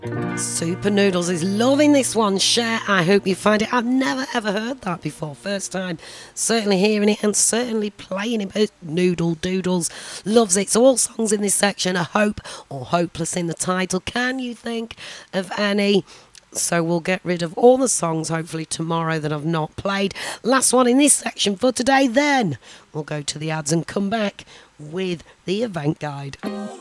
Super Noodles is loving this one. Share, I hope you find it. I've never ever heard that before. First time certainly hearing it and certainly playing it. But Noodle Doodles loves it. So all songs in this section are hope or hopeless in the title. Can you think of any? So we'll get rid of all the songs hopefully tomorrow that I've not played. Last one in this section for today. Then we'll go to the ads and come back with the event guide.